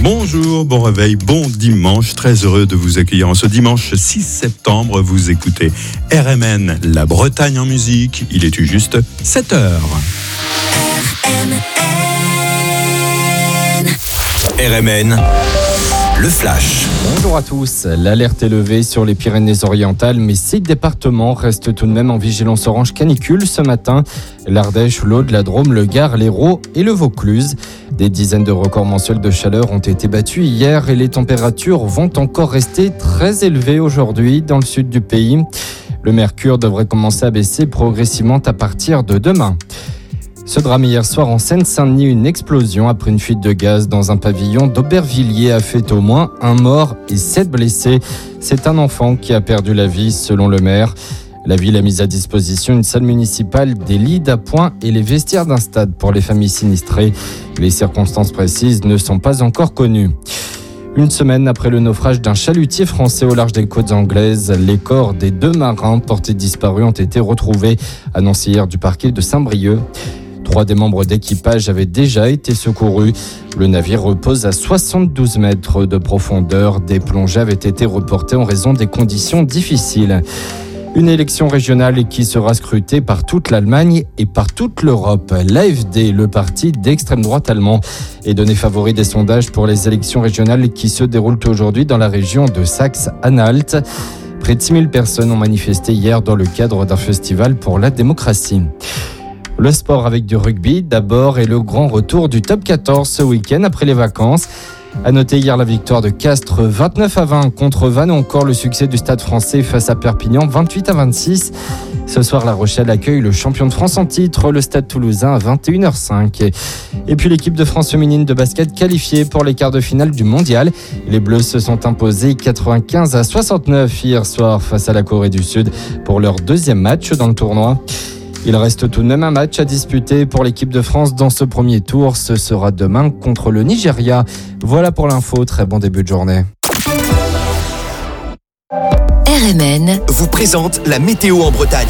Bonjour, bon réveil, bon dimanche. Très heureux de vous accueillir en ce dimanche 6 septembre. Vous écoutez RMN, la Bretagne en musique. Il est tout juste 7h. RMN, le flash. Bonjour à tous. L'alerte est levée sur les Pyrénées-Orientales, mais 6 départements restent tout de même en vigilance orange canicule ce matin. L'Ardèche, l'Aude, la Drôme, le Gard, l'Hérault et le Vaucluse. Des dizaines de records mensuels de chaleur ont été battus hier et les températures vont encore rester très élevées aujourd'hui dans le sud du pays. Le mercure devrait commencer à baisser progressivement à partir de demain. Ce drame hier soir en Seine-Saint-Denis, une explosion après une fuite de gaz dans un pavillon d'Aubervilliers a fait au moins 1 mort et 7 blessés. C'est un enfant qui a perdu la vie selon le maire. La ville a mis à disposition une salle municipale, des lits d'appoint et les vestiaires d'un stade pour les familles sinistrées. Les circonstances précises ne sont pas encore connues. Une semaine après le naufrage d'un chalutier français au large des côtes anglaises, les corps des 2 marins portés disparus ont été retrouvés, annoncé hier du parquet de Saint-Brieuc. 3 des membres d'équipage avaient déjà été secourus. Le navire repose à 72 mètres de profondeur. Des plongées avaient été reportées en raison des conditions difficiles. Une élection régionale qui sera scrutée par toute l'Allemagne et par toute l'Europe. L'AfD, le parti d'extrême droite allemand, est donné favori des sondages pour les élections régionales qui se déroulent aujourd'hui dans la région de Saxe-Anhalt. Près de 6 000 personnes ont manifesté hier dans le cadre d'un festival pour la démocratie. Le sport avec du rugby d'abord et le grand retour du top 14 ce week-end après les vacances. À noter hier la victoire de Castres 29-20 contre Vannes ou encore le succès du Stade français face à Perpignan 28-26. Ce soir, La Rochelle accueille le champion de France en titre, le Stade Toulousain à 21h05. Et puis l'équipe de France féminine de basket qualifiée pour les quarts de finale du mondial. Les Bleus se sont imposés 95-69 hier soir face à la Corée du Sud pour leur 2e match dans le tournoi. Il reste tout de même un match à disputer pour l'équipe de France dans ce premier tour. Ce sera demain contre le Nigeria. Voilà pour l'info. Très bon début de journée. RMN vous présente la météo en Bretagne.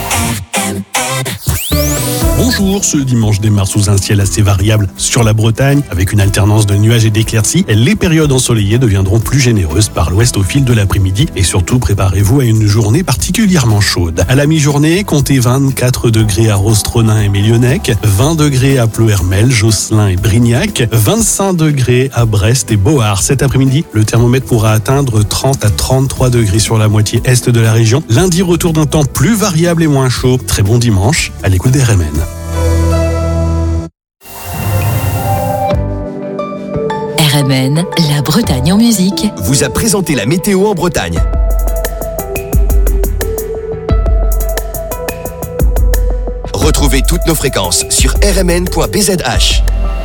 Bonjour, ce dimanche démarre sous un ciel assez variable sur la Bretagne, avec une alternance de nuages et d'éclaircies. Les périodes ensoleillées deviendront plus généreuses par l'ouest au fil de l'après-midi et surtout préparez-vous à une journée particulièrement chaude. À la mi-journée, comptez 24 degrés à Rostronin et Millionec, 20 degrés à Ploërmel, Josselin et Brignac, 25 degrés à Brest et Bohard. Cet après-midi, le thermomètre pourra atteindre 30 à 33 degrés sur la moitié est de la région. Lundi, retour d'un temps plus variable et moins chaud. Très bon dimanche à l'écoute des RMN. RMN, la Bretagne en musique, vous a présenté la météo en Bretagne. Retrouvez toutes nos fréquences sur rmn.bzh.